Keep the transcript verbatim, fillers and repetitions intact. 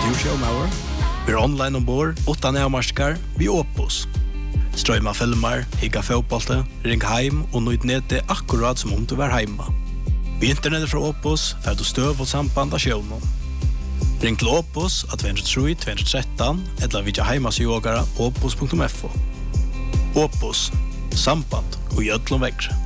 du showmauer. Vi er online ombord, utan avmarskar, vi Opus. Strøyma filmer, higga fotbollte, ring heim og nøyd nete akkurat som om du var heima. Vi internettet fra Opus, fer du støv og samband av sjøvnen. Ring til Opus av to tre to to one tre, eller vidja heimasjogara opus punktum f o. Opus, samband og i ødlom vekkre.